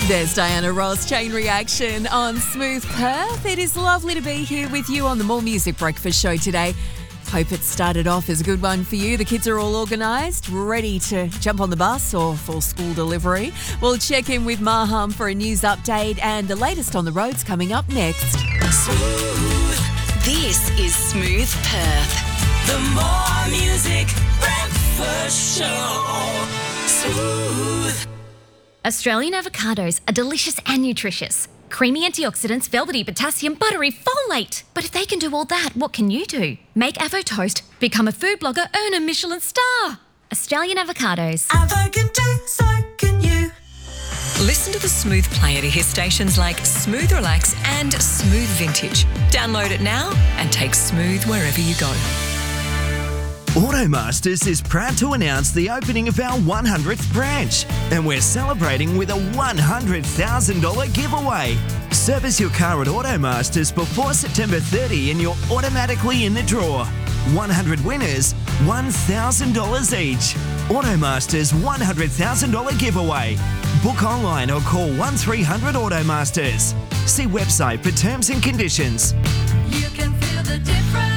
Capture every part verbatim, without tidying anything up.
There's Diana Ross, Chain Reaction on Smooth Perth. It is lovely to be here with you on the More Music Breakfast show today. Hope it started off as a good one for you. The kids are all organised, ready to jump on the bus or for school delivery. We'll check in with Maham for a news update and the latest on the roads coming up next. Smooth. This is Smooth Perth. The More Music Breakfast show. Smooth. Australian avocados are delicious and nutritious. Creamy antioxidants, velvety potassium, buttery folate. But if they can do all that, what can you do? Make Avo Toast, become a food blogger, earn a Michelin star. Australian avocados. Avo can do, so can you. Listen to the Smooth player to hear stations like Smooth Relax and Smooth Vintage. Download it now and take Smooth wherever you go. Automasters is proud to announce the opening of our one hundredth branch, and we're celebrating with a one hundred thousand dollars giveaway. Service your car at Automasters before September thirtieth and you're automatically in the draw. one hundred winners, one thousand dollars each. Automasters one hundred thousand dollars giveaway. Book online or call one three hundred Automasters. See website for terms and conditions. You can feel the difference.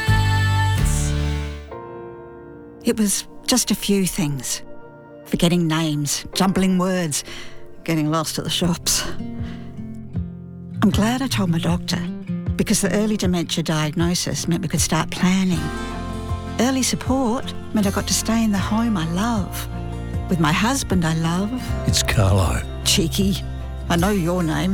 It was just a few things. Forgetting names, jumbling words, getting lost at the shops. I'm glad I told my doctor, because the early dementia diagnosis meant we could start planning. Early support meant I got to stay in the home I love, with my husband I love. It's Carlo. Cheeky. I know your name.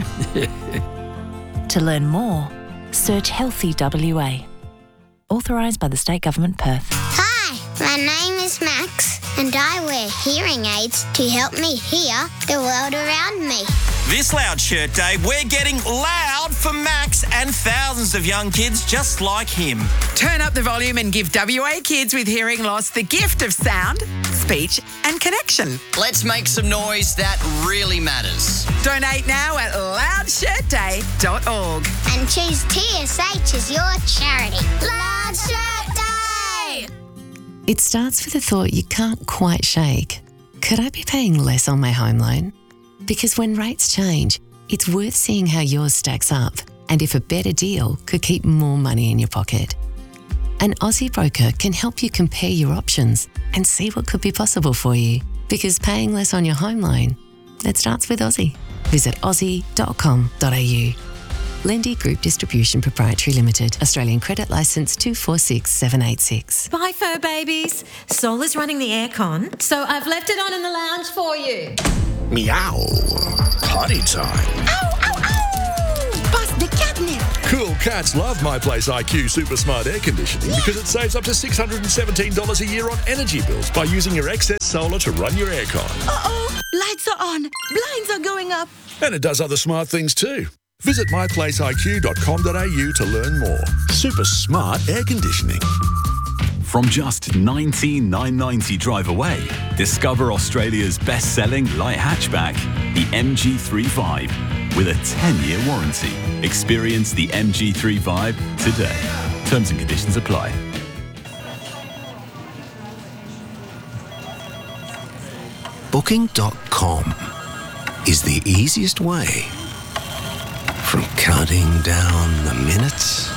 To learn more, search Healthy W A. Authorised by the State Government, Perth. Hi, my name is Max, and I wear hearing aids to help me hear the world around me. This Loud Shirt Day, we're getting loud for Max and thousands of young kids just like him. Turn up the volume and give W A kids with hearing loss the gift of sound, speech and connection. Let's make some noise that really matters. Donate now at loud shirt day dot org. And choose T S H as your charity. Loud Shirt Day! It starts with a thought you can't quite shake. Could I be paying less on my home loan? Because when rates change, it's worth seeing how yours stacks up and if a better deal could keep more money in your pocket. An Aussie broker can help you compare your options and see what could be possible for you. Because paying less on your home loan, it starts with Aussie. Visit aussie dot com dot a u. Lendy Group Distribution Proprietary Limited. Australian Credit Licence two four six seven eight six. Bye, fur babies. Sol is running the aircon, so I've left it on in the lounge for you. Meow. Potty time. Ow, ow, ow! Pass the catnip. Cool cats love My Place I Q Super Smart Air Conditioning because it saves up to six hundred seventeen dollars a year on energy bills by using your excess solar to run your aircon. Uh-oh, lights are on, blinds are going up. And it does other smart things too. Visit my place I Q dot com dot a u to learn more. Super smart air conditioning. From just nineteen thousand nine hundred ninety drive away, discover Australia's best-selling light hatchback, the M G thirty-five, with a ten-year warranty. Experience the M G thirty-five today. Terms and conditions apply. Booking dot com is the easiest way from counting down the minutes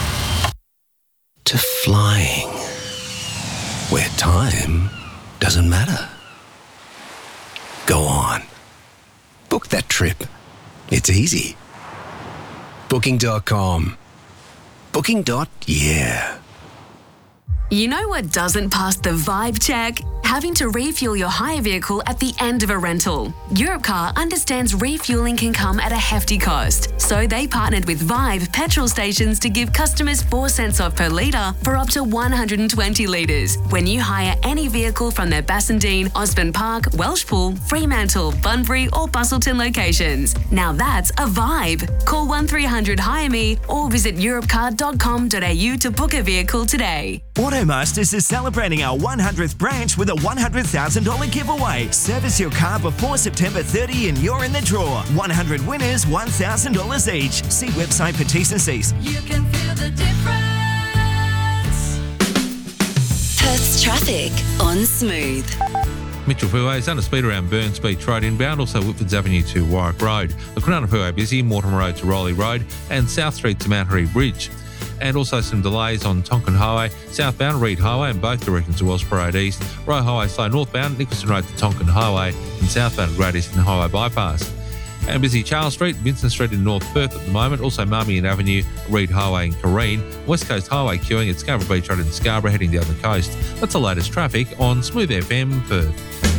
to flying, where time doesn't matter. Go on. Book that trip. It's easy. Booking dot com. Booking. Yeah. You know what doesn't pass the vibe check? Having to refuel your hire vehicle at the end of a rental. Europcar understands refueling can come at a hefty cost, so they partnered with Vibe petrol stations to give customers four cents off per litre for up to one hundred twenty litres when you hire any vehicle from their Bassendean, Osborne Park, Welshpool, Fremantle, Bunbury or Bustleton locations. Now that's a vibe. Call one three hundred hire me or visit europcar dot com dot a u to book a vehicle today. Automasters is celebrating our one hundredth branch with a one hundred thousand dollars giveaway. Service your car before September thirtieth and you're in the draw. one hundred winners, one thousand dollars each. See website for T's and C's. You can feel the difference. Perth's traffic on Smooth. Mitchell Freeway is under speed around Burns Beach Road inbound, also Whitfords Avenue to Warwick Road. The Cronulla Freeway busy, Mortimer Road to Rowley Road and South Street to Mount Harry Bridge. And also some delays on Tonkin Highway, southbound Reed Highway and both directions to Wells Parade East. Roe Highway slow northbound, Nicholson Road to Tonkin Highway and southbound Great Eastern Highway bypass. And busy Charles Street, Vincent Street in North Perth at the moment, also Marmion Avenue, Reed Highway in Careen, West Coast Highway queuing at Scarborough Beach Road in Scarborough heading down the coast. That's the latest traffic on Smooth F M Perth.